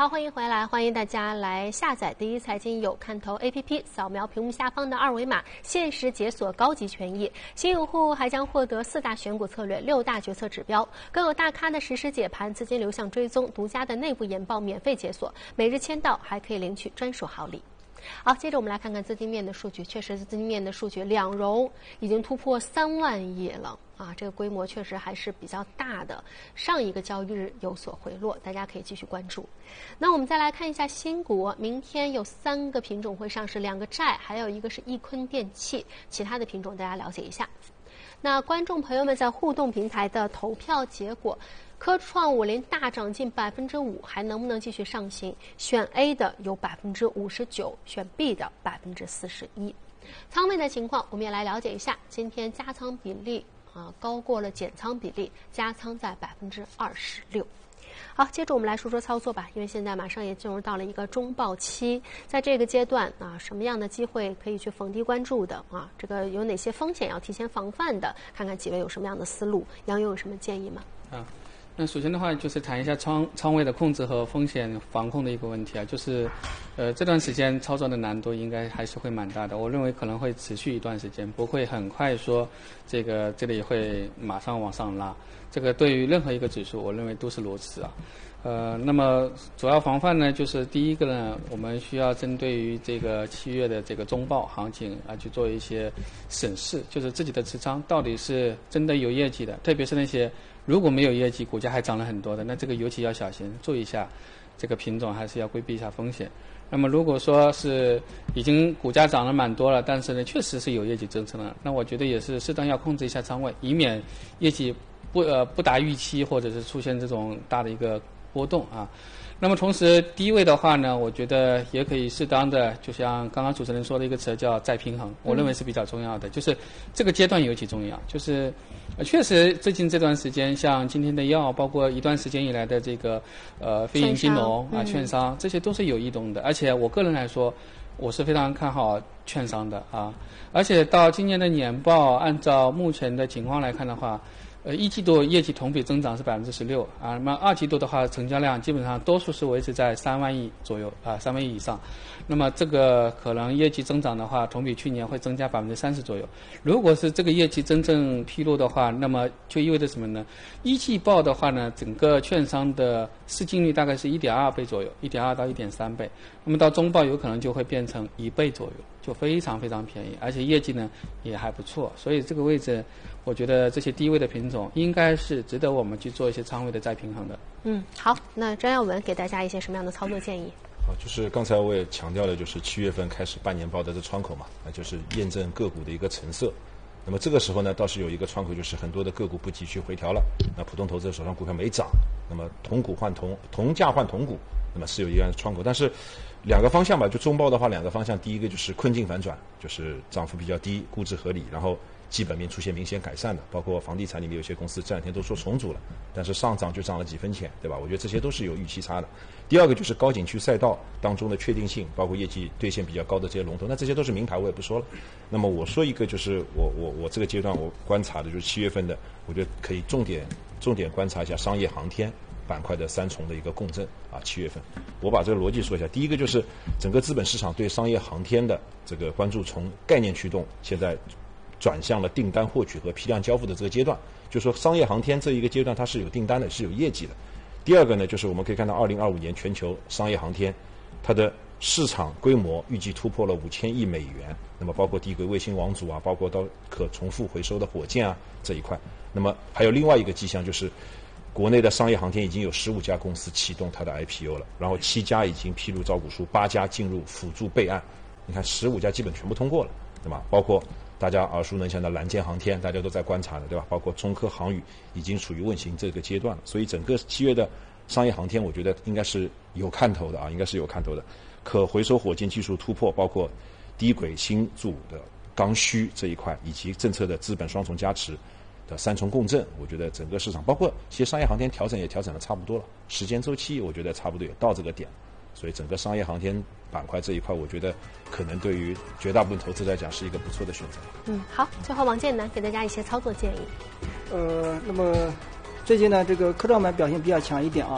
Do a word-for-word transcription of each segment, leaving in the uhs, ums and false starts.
好，欢迎回来，欢迎大家来下载第一财经有看头 A P P， 扫描屏幕下方的二维码，限时解锁高级权益。新用户还将获得四大选股策略、六大决策指标，更有大咖的实时解盘、资金流向追踪、独家的内部研报免费解锁，每日签到还可以领取专属好礼。好，接着我们来看看资金面的数据。确实，资金面的数据，两融已经突破三万亿了啊，这个规模确实还是比较大的。上一个交易日有所回落，大家可以继续关注。那我们再来看一下新股，明天有三个品种会上市，两个债，还有一个是易坤电器，其他的品种大家了解一下。那观众朋友们在互动平台的投票结果，科创五零大涨近百分之五，还能不能继续上行？选 A 的有百分之五十九，选 B 的百分之四十一。仓位的情况，我们也来了解一下。今天加仓比例啊高过了减仓比例，加仓在百分之二十六。好，接着我们来说说操作吧，因为现在马上也进入到了一个中报期，在这个阶段啊，什么样的机会可以去逢低关注的啊？这个有哪些风险要提前防范的？看看几位有什么样的思路，杨勇有什么建议吗？ 啊。那首先的话，就是谈一下仓仓位的控制和风险防控的一个问题啊，就是，呃，这段时间操作的难度应该还是会蛮大的。我认为可能会持续一段时间，不会很快说这个这里会马上往上拉。这个对于任何一个指数，我认为都是如此啊。呃，那么主要防范呢，就是第一个呢，我们需要针对于这个七月的这个中报行情啊，去做一些审视，就是自己的持仓到底是真的有业绩的，特别是那些如果没有业绩，股价还涨了很多的，那这个尤其要小心，注意一下这个品种，还是要规避一下风险。那么如果说是已经股价涨了蛮多了，但是呢确实是有业绩支撑了，那我觉得也是适当要控制一下仓位，以免业绩不呃不达预期，或者是出现这种大的一个波动啊。那么同时低位的话呢，我觉得也可以适当的，就像刚刚主持人说的一个词叫再平衡，我认为是比较重要的，嗯、就是这个阶段尤其重要。就是、呃、确实最近这段时间，像今天的药，包括一段时间以来的这个呃非银金融啊、券商，这些都是有异动的。而且我个人来说，我是非常看好券商的啊。而且到今年的年报，按照目前的情况来看的话，呃，一季度业绩同比增长是百分之十六啊，那么二季度的话，成交量基本上多数是维持在三万亿左右啊，三万亿以上。那么这个可能业绩增长的话，同比去年会增加百分之三十左右。如果是这个业绩真正披露的话，那么就意味着什么呢？一季报的话呢，整个券商的市净率大概是一点二倍左右，一点二到一点三倍。那么到中报有可能就会变成一倍左右，就非常非常便宜，而且业绩呢也还不错。所以这个位置，我觉得这些低位的品种应该是值得我们去做一些仓位的再平衡的。 嗯，好，那张耀文给大家一些什么样的操作建议？ 好，就是刚才我也强调了，就是七月份开始半年报的这窗口嘛，那就是验证个股的一个成色。那么这个时候呢，倒是有一个窗口，就是很多的个股不急需回调了，那普通投资者手上股票没涨，那么同股换同同价换同股，那么是有一个窗口，但是两个方向吧，就中报的话，两个方向，第一个就是困境反转，就是涨幅比较低，估值合理，然后基本面出现明显改善的，包括房地产里面有些公司这两天都说重组了，但是上涨就涨了几分钱，对吧？我觉得这些都是有预期差的。第二个就是高景区赛道当中的确定性，包括业绩兑现比较高的这些龙头，那这些都是名牌，我也不说了。那么我说一个，就是我我我这个阶段我观察的就是七月份的，我觉得可以重点重点观察一下商业航天板块的三重的一个共振啊，七月份，我把这个逻辑说一下。第一个就是整个资本市场对商业航天的这个关注从概念驱动，现在转向了订单获取和批量交付的这个阶段，就是说商业航天这一个阶段它是有订单的，是有业绩的。第二个呢，就是我们可以看到二零二五年全球商业航天它的市场规模预计突破了五千亿美元，那么包括低轨卫星网组啊，包括到可重复回收的火箭啊这一块。那么还有另外一个迹象，就是国内的商业航天已经有十五家公司启动它的 I P O 了，然后七家已经披露招股书，八家进入辅助备案。你看十五家基本全部通过了，对吧？包括大家耳熟能详的蓝箭航天，大家都在观察的，对吧？包括中科航宇已经处于问型这个阶段了，所以整个七月的商业航天，我觉得应该是有看头的啊，应该是有看头的。可回收火箭技术突破，包括低轨星组的刚需这一块，以及政策的资本双重加持的三重共振，我觉得整个市场，包括其实商业航天调整也调整的差不多了，时间周期我觉得差不多也到这个点，所以整个商业航天板块这一块，我觉得可能对于绝大部分投资来讲是一个不错的选择。 嗯，好，最后王建南给大家一些操作建议。 呃，那么最近呢，这个科创板表现比较强一点啊。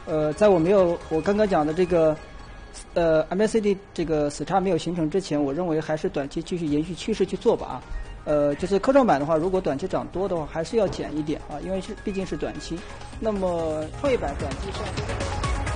呃，在我没有我刚刚讲的这个呃 M A C D 这个死叉没有形成之前，我认为还是短期继续延续趋势去做吧啊。呃，就是科创板的话，如果短期涨多的话，还是要减一点啊，因为是毕竟是短期。那么创业板短期上。